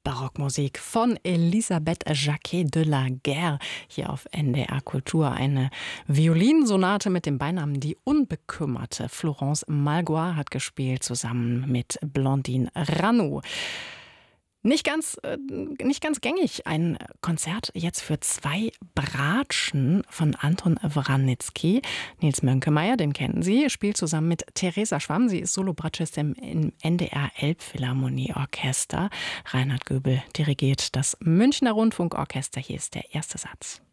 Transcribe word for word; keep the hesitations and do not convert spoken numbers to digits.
Barockmusik von Elisabeth Jacquet de la Guerre hier auf N D R Kultur. Eine Violinsonate mit dem Beinamen Die Unbekümmerte. Florence Malgoire hat gespielt zusammen mit Blandine Ranoux. Nicht ganz, äh, nicht ganz gängig, ein Konzert jetzt für zwei Bratschen von Anton Wranitzky. Nils Mönkemeyer, den kennen Sie, spielt zusammen mit Theresa Schwamm. Sie ist Solobratschistin im N D R Elbphilharmonie-Orchester. Reinhard Göbel dirigiert das Münchner Rundfunkorchester. Hier ist der erste Satz.